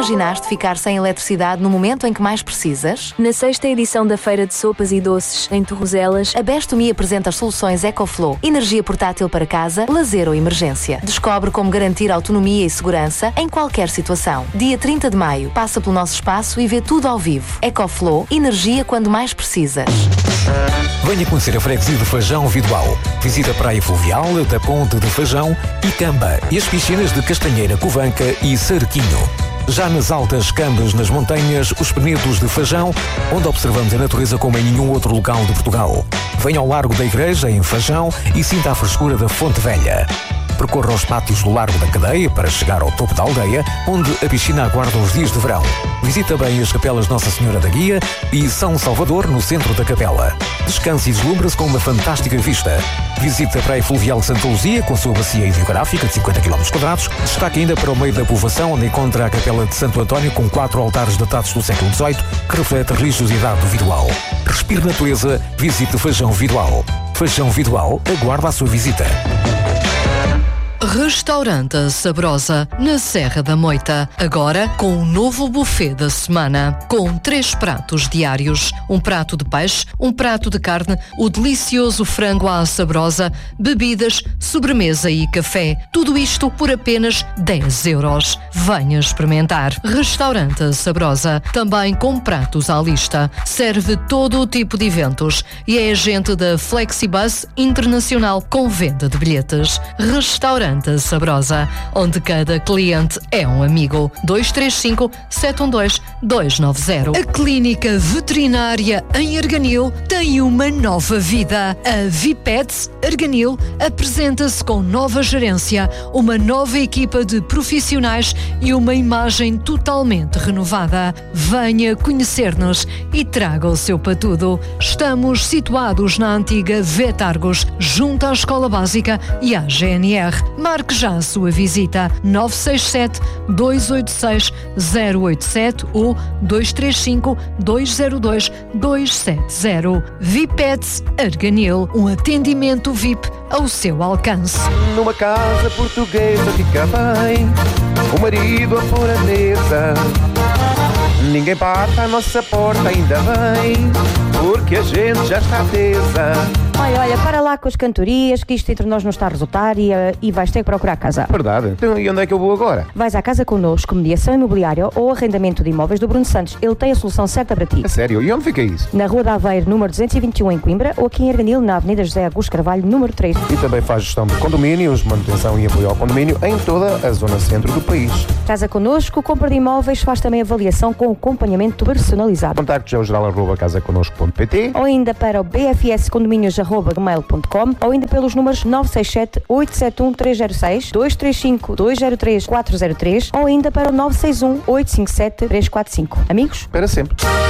imaginaste ficar sem eletricidade no momento em que mais precisas? Na 6ª edição da Feira de Sopas e Doces, em Torrozelas, A Best-Me apresenta as soluções EcoFlow. Energia portátil para casa, lazer ou emergência. Descobre como garantir autonomia e segurança em qualquer situação. Dia 30 de maio, passa pelo nosso espaço e vê tudo ao vivo. EcoFlow, energia quando mais precisas. Venha conhecer a freguesia de Fajão Vidoal. Visita a Praia Fluvial, da Ponte de Fajão e Camba e as piscinas de Castanheira, Covanca e Cerquinho. Já nas altas Cambas, nas montanhas, os Penedos de Fajão, onde observamos a natureza como em nenhum outro local de Portugal. Venha ao Largo da Igreja, em Fajão, e sinta a frescura da Fonte Velha. Percorra os pátios do Largo da Cadeia para chegar ao topo da aldeia, onde a piscina aguarda os dias de verão. Visite também as capelas Nossa Senhora da Guia e São Salvador, no centro da capela. Descanse e deslumbra-se com uma fantástica vista. Visite a Praia Fluvial de Santa Luzia, com sua bacia hidrográfica de 50 km². Destaque ainda para o meio da povoação, onde encontra a capela de Santo António, com 4 altares datados do século XVIII, que reflete a religiosidade do Vidoal. Respire natureza, visite Fajão Vidoal. Fajão Vidoal aguarda a sua visita. Restaurante Sabrosa, na Serra da Moita. Agora com um novo buffet da semana. Com 3 pratos diários. Um prato de peixe, um prato de carne, o delicioso frango à sabrosa, bebidas, sobremesa e café. Tudo isto por apenas 10 euros. Venha experimentar. Restaurante Sabrosa. Também com pratos à lista. Serve todo o tipo de eventos. E é agente da Flexibus Internacional com venda de bilhetes. Restaurante Sabrosa, onde cada cliente é um amigo. 235-712-290. A Clínica Veterinária em Arganil tem uma nova vida. A Vipets Arganil apresenta-se com nova gerência, uma nova equipa de profissionais e uma imagem totalmente renovada. Venha conhecer-nos e traga o seu patudo. Estamos situados na antiga Vetargos, junto à Escola Básica e à GNR. Marque já a sua visita. 967-286-087 ou 235-202-270. Vipets Arganil, um atendimento VIP ao seu alcance. Numa casa portuguesa fica bem, o marido a pôr a mesa. Ninguém bate à nossa porta, ainda bem, porque a gente já está tesa. Olha, para lá com as cantorias, que isto entre nós não está a resultar e vais ter que procurar casa. Verdade. Então, e onde é que eu vou agora? Vais à Casa Connosco, mediação imobiliária ou arrendamento de imóveis do Bruno Santos. Ele tem a solução certa para ti. A sério? E onde fica isso? Na Rua da Aveiro, número 221 em Coimbra, ou aqui em Arganil, na Avenida José Augusto Carvalho, número 3. E também faz gestão de condomínios, manutenção e apoio ao condomínio em toda a zona centro do país. Casa Connosco, compra de imóveis, faz também avaliação com acompanhamento personalizado. Contactos é o geral@casaconosco.pt ou ainda para o bfscondomínios@gmail.com ou ainda pelos números 967-871-306, 235-203-403 ou ainda para o 961-857-345. Amigos? Para sempre.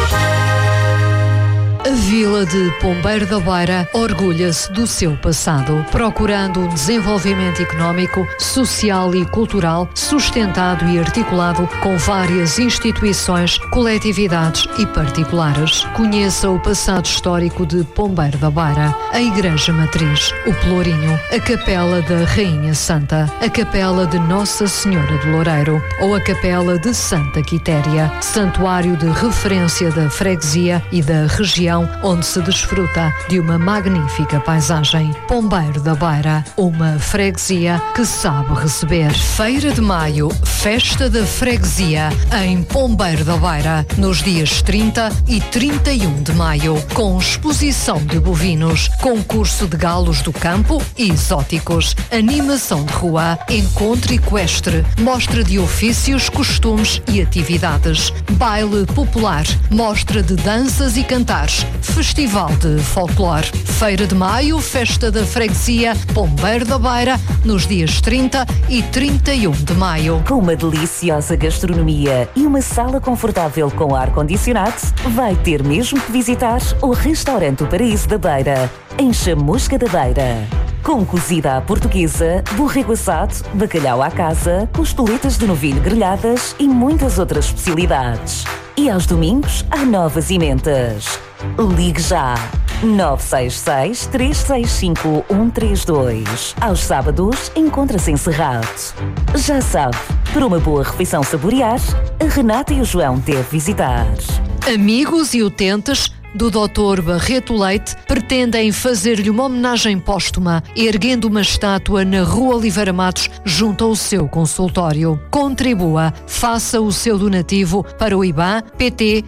A Vila de Pombeiro da Beira orgulha-se do seu passado, procurando um desenvolvimento económico, social e cultural sustentado e articulado com várias instituições, coletividades e particulares. Conheça o passado histórico de Pombeiro da Beira, a Igreja Matriz, o Pelourinho, a Capela da Rainha Santa, a Capela de Nossa Senhora do Loureiro ou a Capela de Santa Quitéria, santuário de referência da freguesia e da região onde se desfruta de uma magnífica paisagem. Pombeiro da Beira, uma freguesia que sabe receber. Feira de Maio, Festa da Freguesia, em Pombeiro da Beira, nos dias 30 e 31 de maio, com exposição de bovinos, concurso de galos do campo e exóticos, animação de rua, encontro equestre, mostra de ofícios, costumes e atividades, baile popular, mostra de danças e cantares, festival de folclore. Feira de Maio, Festa da Freguesia, Pombeiro da Beira, nos dias 30 e 31 de maio. Com uma deliciosa gastronomia e uma sala confortável com ar-condicionado, vai ter mesmo que visitar o Restaurante O Paraíso da Beira, em Chamusca da Beira. Com cozida à portuguesa, borrego assado, bacalhau à casa, costeletas de novilho grelhadas e muitas outras especialidades. E aos domingos, há novas emendas. Ligue já! 966-365-132. Aos sábados, encontra-se encerrado. Já sabe, para uma boa refeição saborear, a Renata e o João deve visitar. Amigos e utentes do Dr. Barreto Leite pretendem fazer-lhe uma homenagem póstuma, erguendo uma estátua na Rua Oliveira Matos, junto ao seu consultório. Contribua, faça o seu donativo para o IBAN PT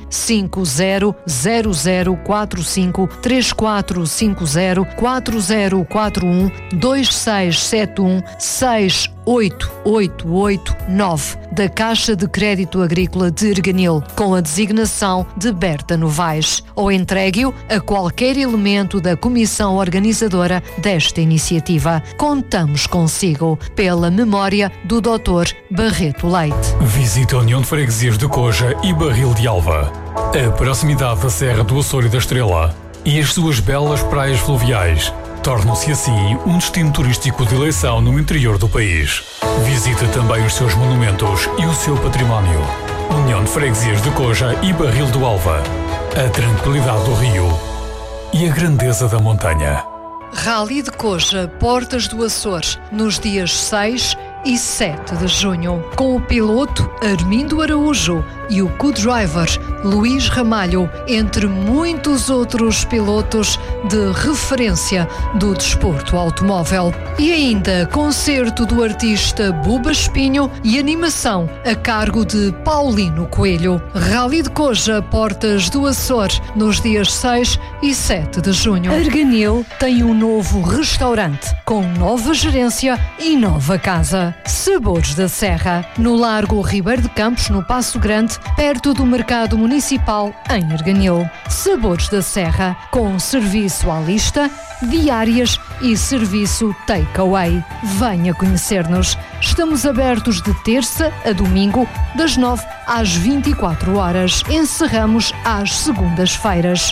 5000445034412671688889 da Caixa de Crédito Agrícola de Erganil, com a designação de Berta Novaes, ou entregue-o a qualquer elemento da comissão organizadora desta iniciativa. Contamos consigo, pela memória do Dr. Barreto Leite. Visite a União de Freguesias de Coja e Barril de Alva. A proximidade da Serra do Açor e da Estrela e as suas belas praias fluviais tornam-se assim um destino turístico de eleição no interior do país. Visite também os seus monumentos e o seu património. União de Freguesias de Coja e Barril do Alva. A tranquilidade do rio e a grandeza da montanha. Rally de Coja, Portas do Açor, nos dias 6 e 7 de junho, com o piloto Armindo Araújo e o co-driver Luís Ramalho, entre muitos outros pilotos de referência do desporto automóvel. E ainda concerto do artista Buba Espinho e animação a cargo de Paulino Coelho. Rally de Coja, Portas do Açor, nos dias 6 e 7 de junho. Erganil tem um novo restaurante com nova gerência e nova casa. Sabores da Serra, no Largo Ribeiro de Campos, no Passo Grande, perto do Mercado Municipal, em Erganil. Sabores da Serra, com serviço à lista, diárias e serviço take-away. Venha conhecer-nos. Estamos abertos de terça a domingo, das 9 às 24 horas. Encerramos às segundas-feiras.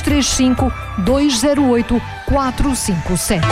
235-208-457.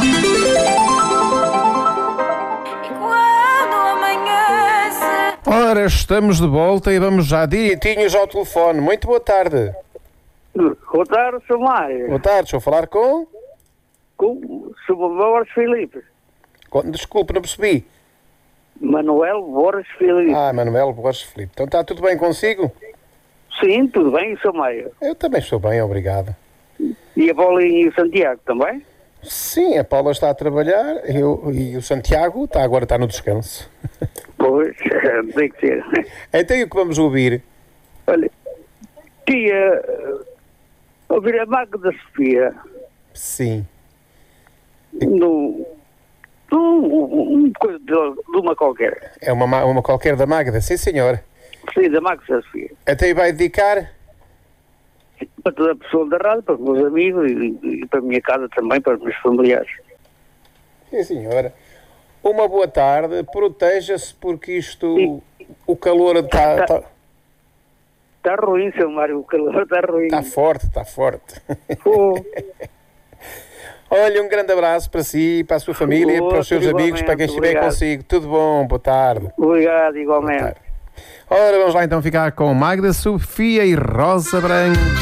Ora, estamos de volta e vamos já direitinhos ao telefone. Muito boa tarde. Boa tarde, Sr. Mário. Boa tarde, estou a falar com... Com o Sr. Borges Filipe. Desculpe, não percebi. Manuel Borges Filipe. Manuel Borges Filipe. Então está tudo bem consigo? Sim, tudo bem, Sr. Mário. Eu também estou bem, obrigado. E a Paulinha e o Santiago também? Sim, a Paula está a trabalhar e o Santiago agora está no descanso. Pois, tem que ser. Então e o que vamos ouvir? Olha, queria ouvir a Magda Sofia. Sim. Uma coisa de uma qualquer. É uma qualquer da Magda, sim senhor. Sim, da Magda Sofia. Até vai dedicar? Para toda a pessoa da rádio, para os meus amigos e para a minha casa também, para os meus familiares. Sim senhora. Uma boa tarde, proteja-se porque isto, o calor está... Está ruim, Sr. Mário, o calor está ruim. Está forte. Olha, um grande abraço para si, para a sua família, para os seus amigos, para quem estiver consigo. Tudo bom, boa tarde. Obrigado, igualmente. Ora, vamos lá então ficar com Magda Sofia e Rosa Branco.